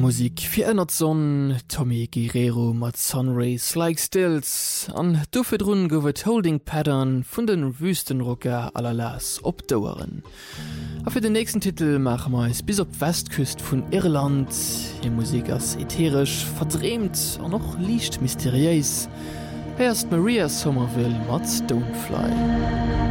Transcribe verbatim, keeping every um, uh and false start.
Musik fir ënnert Sonn, Tommy Guerrero mat Sunrays like Stills, an dofirrunn gowet Holding Pattern vun den Wüstenrocker allerlass opdaueren. A fir den nächsten Titel mach meis bis op Westküst vun Irland, je Musik ass ätherisch, verdreemt an noch liicht mysterieus. Erst Maria Somerville mat Stonefly.